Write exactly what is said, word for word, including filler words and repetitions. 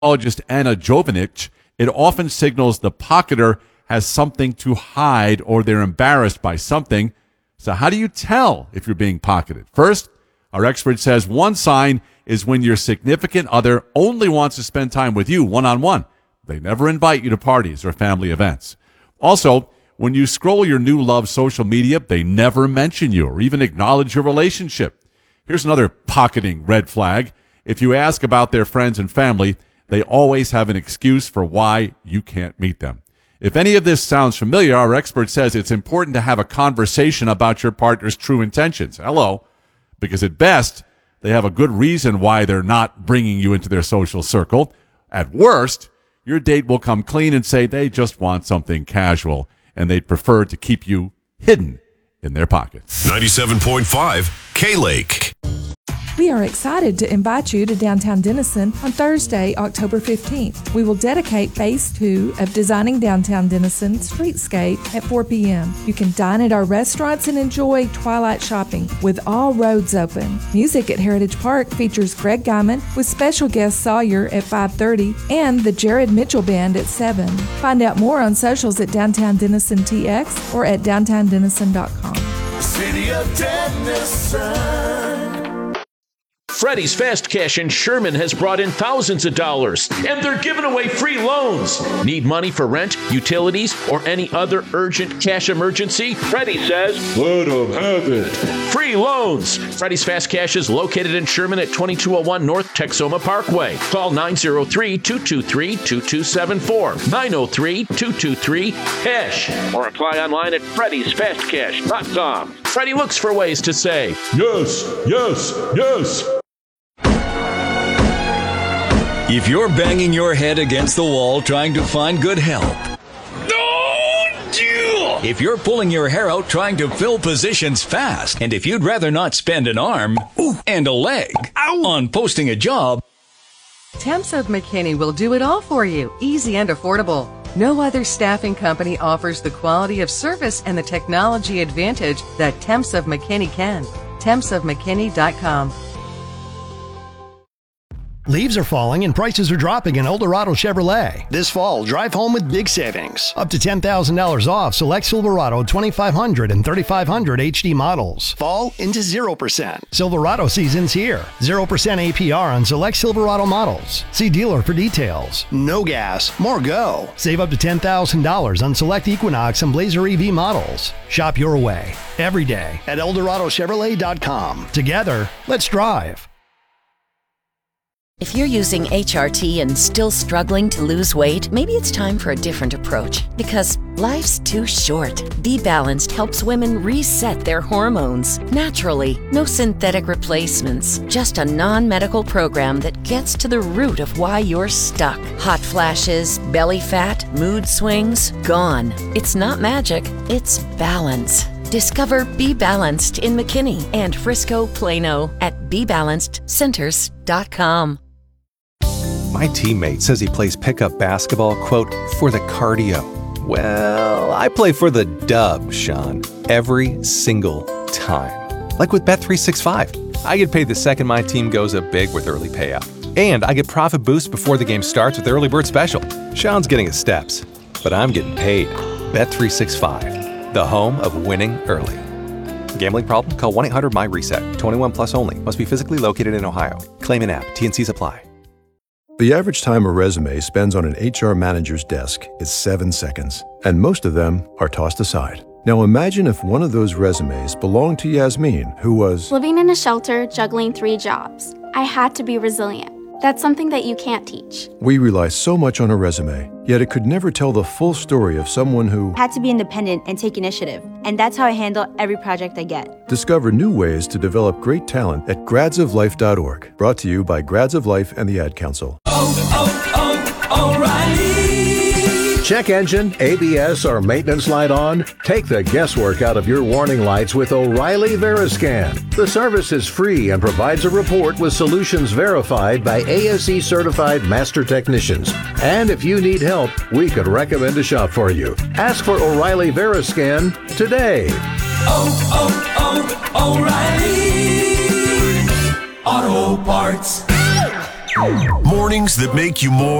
Anna Jovinic, it often signals the pocketer has something to hide or they're embarrassed by something. So how do you tell if you're being pocketed? First, our expert says one sign is when your significant other only wants to spend time with you one-on-one. They never invite you to parties or family events. Also, when you scroll your new love's social media, they never mention you or even acknowledge your relationship. Here's another pocketing red flag. If you ask about their friends and family, they always have an excuse for why you can't meet them. If any of this sounds familiar, our expert says it's important to have a conversation about your partner's true intentions. Hello. Because at best, they have a good reason why they're not bringing you into their social circle. At worst, your date will come clean and say they just want something casual, and they'd prefer to keep you hidden in their pockets. ninety-seven point five K-Lake. We are excited to invite you to downtown Denison on Thursday, October fifteenth. We will dedicate phase two of Designing Downtown Denison Streetscape at four p.m. You can dine at our restaurants and enjoy twilight shopping with all roads open. Music at Heritage Park features Greg Guyman with special guest Sawyer at five thirty and the Jared Mitchell Band at seven. Find out more on socials at Downtown Denison T X or at downtown denison dot com. City of Denison. Freddy's Fast Cash in Sherman has brought in thousands of dollars, and they're giving away free loans. Need money for rent, utilities, or any other urgent cash emergency? Freddy says, let them have it. Free loans. Freddy's Fast Cash is located in Sherman at twenty-two oh one North Texoma Parkway. Call nine oh three, two two three, two two seven four, nine oh three, two two three, cash, or apply online at freddys fast cash dot com. Freddy looks for ways to say, yes, yes, yes. If you're banging your head against the wall trying to find good help, Don't you! if you're pulling your hair out trying to fill positions fast, and if you'd rather not spend an arm ooh, and a leg Ow. on posting a job, Temps of McKinney will do it all for you, easy and affordable. No other staffing company offers the quality of service and the technology advantage that Temps of McKinney can. temps of mckinney dot com. Leaves are falling and prices are dropping in Eldorado Chevrolet. This fall, drive home with big savings. Up to ten thousand dollars off select Silverado twenty-five hundred and thirty-five hundred H D models. Fall into zero percent. Silverado season's here. zero percent A P R on select Silverado models. See dealer for details. No gas, more go. Save up to ten thousand dollars on select Equinox and Blazer E V models. Shop your way every day at eldorado chevrolet dot com. Together, let's drive. If you're using H R T and still struggling to lose weight, maybe it's time for a different approach. Because life's too short. Be Balanced helps women reset their hormones naturally. No synthetic replacements. Just a non-medical program that gets to the root of why you're stuck. Hot flashes, belly fat, mood swings, gone. It's not magic, it's balance. Discover Be Balanced in McKinney and Frisco, Plano at be balanced centers dot com. My teammate says he plays pickup basketball, quote, for the cardio. Well, I play for the dub, Sean, every single time. Like with Bet three sixty-five. I get paid the second my team goes up big with early payout. And I get profit boosts before the game starts with Early Bird Special. Sean's getting his steps, but I'm getting paid. Bet three sixty-five, the home of winning early. Gambling problem? Call one eight hundred my reset. twenty-one plus only. Must be physically located in Ohio. Claim in app. T N Cs apply. The average time a resume spends on an H R manager's desk is seven seconds, and most of them are tossed aside. Now imagine if one of those resumes belonged to Yasmin, who was living in a shelter, juggling three jobs. I had to be resilient. That's something that you can't teach. We rely so much on a resume, yet it could never tell the full story of someone who had to be independent and take initiative. And that's how I handle every project I get. Discover new ways to develop great talent at grads of life dot org. Brought to you by Grads of Life and the Ad Council. Oh, oh, oh, O'Reilly. Check engine, A B S, or maintenance light on? Take the guesswork out of your warning lights with O'Reilly Veriscan. The service is free and provides a report with solutions verified by A S E certified master technicians. And if you need help, we could recommend a shop for you. Ask for O'Reilly Veriscan today. Oh, oh, oh, O'Reilly Auto Parts. Mornings that make you more